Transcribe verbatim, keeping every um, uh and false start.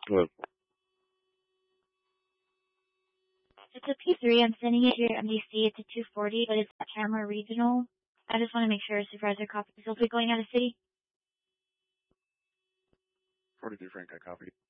Hello. It's a P three. I'm sending it to your M D C. It's a two forty, but it's Tamara Regional. I just want to make sure Supervisor Coffee will be going out of city. forty-two Frank, I copy.